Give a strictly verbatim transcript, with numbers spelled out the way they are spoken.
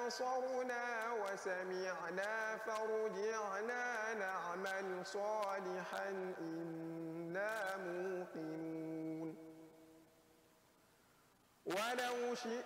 أبصرنا وسمعنا فارجعنا نعمل صالحا إنا موقنون ولو شئنا